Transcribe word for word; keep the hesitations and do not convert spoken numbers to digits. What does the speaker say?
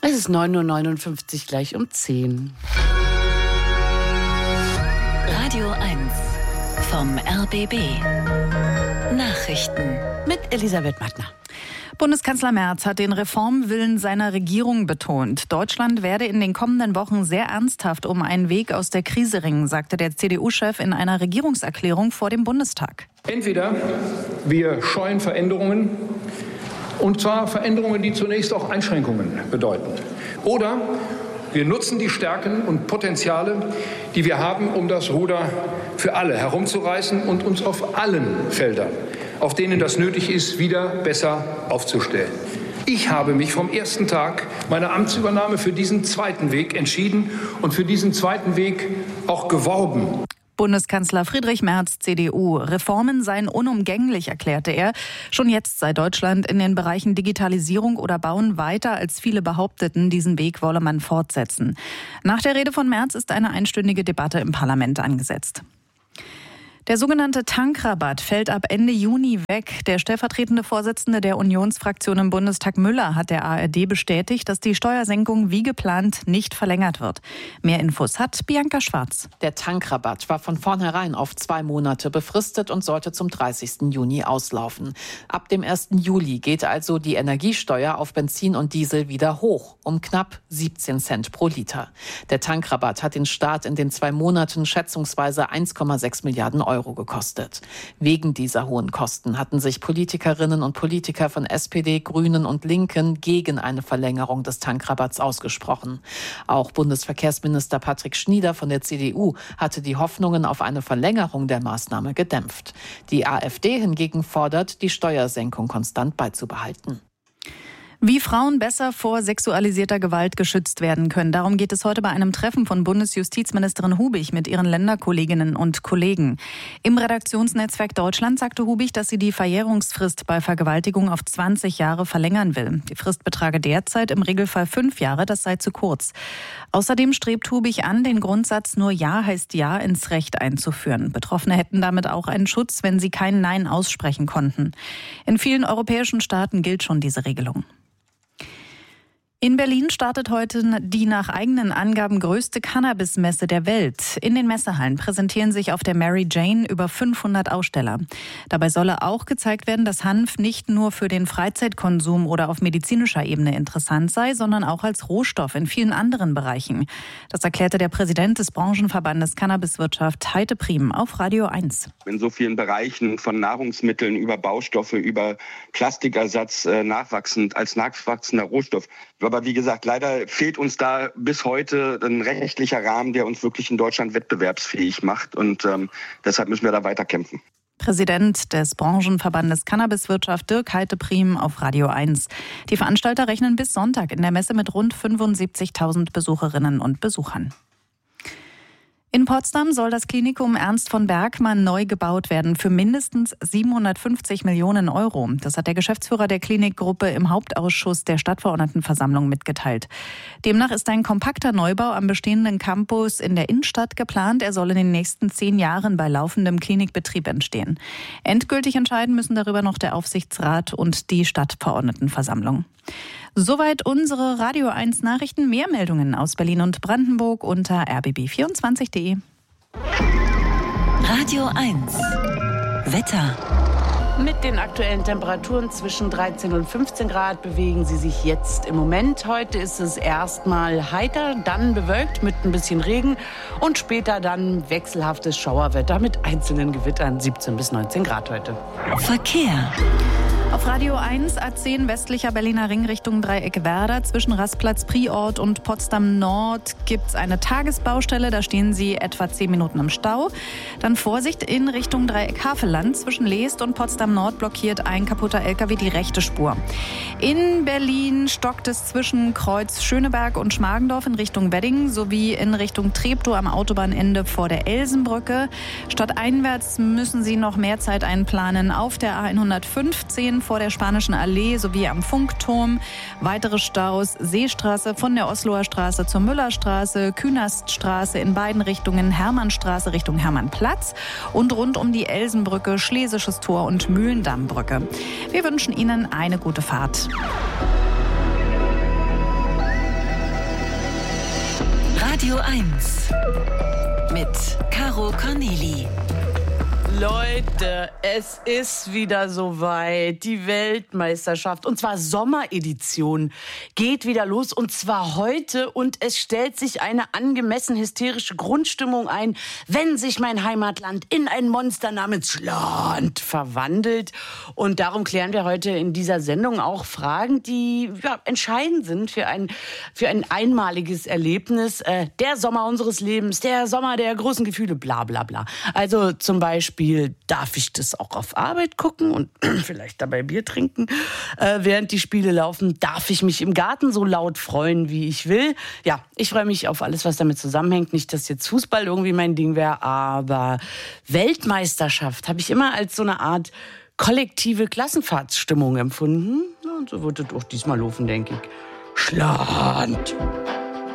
Es ist neun Uhr neunundfünfzig, gleich um zehn. Radio eins vom R B B. Nachrichten mit Elisabeth Mattner. Bundeskanzler Merz hat den Reformwillen seiner Regierung betont. Deutschland werde in den kommenden Wochen sehr ernsthaft um einen Weg aus der Krise ringen, sagte der C D U-Chef in einer Regierungserklärung vor dem Bundestag. Entweder wir scheuen Veränderungen, und zwar Veränderungen, die zunächst auch Einschränkungen bedeuten. Oder wir nutzen die Stärken und Potenziale, die wir haben, um das Ruder für alle herumzureißen und uns auf allen Feldern, auf denen das nötig ist, wieder besser aufzustellen. Ich habe mich vom ersten Tag meiner Amtsübernahme für diesen zweiten Weg entschieden und für diesen zweiten Weg auch geworben. Bundeskanzler Friedrich Merz, C D U. Reformen seien unumgänglich, erklärte er. Schon jetzt sei Deutschland in den Bereichen Digitalisierung oder Bauen weiter, als viele behaupteten. Diesen Weg wolle man fortsetzen. Nach der Rede von Merz ist eine einstündige Debatte im Parlament angesetzt. Der sogenannte Tankrabatt fällt ab Ende Juni weg. Der stellvertretende Vorsitzende der Unionsfraktion im Bundestag, Müller, hat der A R D bestätigt, dass die Steuersenkung wie geplant nicht verlängert wird. Mehr Infos hat Bianca Schwarz. Der Tankrabatt war von vornherein auf zwei Monate befristet und sollte zum dreißigsten Juni auslaufen. Ab dem ersten Juli geht also die Energiesteuer auf Benzin und Diesel wieder hoch, um knapp siebzehn Cent pro Liter. Der Tankrabatt hat den Staat in den zwei Monaten schätzungsweise eins Komma sechs Milliarden Euro gekostet. Wegen dieser hohen Kosten hatten sich Politikerinnen und Politiker von S P D, Grünen und Linken gegen eine Verlängerung des Tankrabatts ausgesprochen. Auch Bundesverkehrsminister Patrick Schnieder von der C D U hatte die Hoffnungen auf eine Verlängerung der Maßnahme gedämpft. Die AfD hingegen fordert, die Steuersenkung konstant beizubehalten. Wie Frauen besser vor sexualisierter Gewalt geschützt werden können. Darum geht es heute bei einem Treffen von Bundesjustizministerin Hubig mit ihren Länderkolleginnen und Kollegen. Im Redaktionsnetzwerk Deutschland sagte Hubig, dass sie die Verjährungsfrist bei Vergewaltigung auf zwanzig Jahre verlängern will. Die Frist betrage derzeit im Regelfall fünf Jahre, das sei zu kurz. Außerdem strebt Hubig an, den Grundsatz "Nur Ja heißt Ja" ins Recht einzuführen. Betroffene hätten damit auch einen Schutz, wenn sie kein Nein aussprechen konnten. In vielen europäischen Staaten gilt schon diese Regelung. In Berlin startet heute die nach eigenen Angaben größte Cannabis-Messe der Welt. In den Messehallen präsentieren sich auf der Mary Jane über fünfhundert Aussteller. Dabei solle auch gezeigt werden, dass Hanf nicht nur für den Freizeitkonsum oder auf medizinischer Ebene interessant sei, sondern auch als Rohstoff in vielen anderen Bereichen. Das erklärte der Präsident des Branchenverbandes Cannabiswirtschaft, Heite Priem, auf Radio eins. In so vielen Bereichen, von Nahrungsmitteln über Baustoffe, über Plastikersatz, äh, nachwachsend als nachwachsender Rohstoff. Aber wie gesagt, leider fehlt uns da bis heute ein rechtlicher Rahmen, der uns wirklich in Deutschland wettbewerbsfähig macht. Und ähm, deshalb müssen wir da weiter kämpfen. Präsident des Branchenverbandes Cannabiswirtschaft Dirk Heite Priem auf Radio eins. Die Veranstalter rechnen bis Sonntag in der Messe mit rund fünfundsiebzigtausend Besucherinnen und Besuchern. In Potsdam soll das Klinikum Ernst von Bergmann neu gebaut werden für mindestens siebenhundertfünfzig Millionen Euro. Das hat der Geschäftsführer der Klinikgruppe im Hauptausschuss der Stadtverordnetenversammlung mitgeteilt. Demnach ist ein kompakter Neubau am bestehenden Campus in der Innenstadt geplant. Er soll in den nächsten zehn Jahren bei laufendem Klinikbetrieb entstehen. Endgültig entscheiden müssen darüber noch der Aufsichtsrat und die Stadtverordnetenversammlung. Soweit unsere Radio eins Nachrichten. Mehr Meldungen aus Berlin und Brandenburg unter r b b vierundzwanzig punkt de. Radio eins Wetter. Mit den aktuellen Temperaturen zwischen dreizehn und fünfzehn Grad bewegen sie sich jetzt im Moment. Heute ist es erstmal heiter, dann bewölkt mit ein bisschen Regen und später dann wechselhaftes Schauerwetter mit einzelnen Gewittern. siebzehn bis neunzehn Grad heute. Verkehr. Auf Radio eins A zehn westlicher Berliner Ring Richtung Dreieck Werder. Zwischen Rastplatz Priort und Potsdam Nord gibt es eine Tagesbaustelle. Da stehen Sie etwa zehn Minuten im Stau. Dann Vorsicht in Richtung Dreieck Havelland. Zwischen Leest und Potsdam Nord blockiert ein kaputter L K W die rechte Spur. In Berlin stockt es zwischen Kreuz Schöneberg und Schmargendorf in Richtung Wedding sowie in Richtung Treptow am Autobahnende vor der Elsenbrücke. Stadteinwärts müssen Sie noch mehr Zeit einplanen auf der A hundertfünfzehn vor der Spanischen Allee sowie am Funkturm. Weitere Staus: Seestraße von der Osloer Straße zur Müllerstraße, Künaststraße in beiden Richtungen, Hermannstraße Richtung Hermannplatz und rund um die Elsenbrücke, Schlesisches Tor und Mühlendammbrücke. Wir wünschen Ihnen eine gute Fahrt. Radio eins mit Caro Corneli. Leute, es ist wieder soweit. Die Weltmeisterschaft, und zwar Sommeredition, geht wieder los, und zwar heute. Und es stellt sich eine angemessen hysterische Grundstimmung ein, wenn sich mein Heimatland in ein Monster namens Schland verwandelt. Und darum klären wir heute in dieser Sendung auch Fragen, die ja, entscheidend sind für ein, für ein einmaliges Erlebnis. Äh, der Sommer unseres Lebens, der Sommer der großen Gefühle, bla bla bla. Also zum Beispiel, darf ich das auch auf Arbeit gucken und vielleicht dabei Bier trinken, äh, während die Spiele laufen? Darf ich mich im Garten so laut freuen, wie ich will? Ja, ich freue mich auf alles, was damit zusammenhängt. Nicht, dass jetzt Fußball irgendwie mein Ding wäre, aber Weltmeisterschaft habe ich immer als so eine Art kollektive Klassenfahrtsstimmung empfunden. Ja, und so wird es auch diesmal laufen, denke ich. Schland!